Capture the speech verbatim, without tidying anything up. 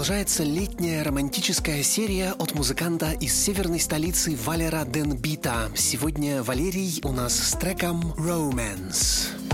продолжается летняя романтическая серия от музыканта из северной столицы Валера Денбита. Сегодня Валерий у нас с треком «Romance».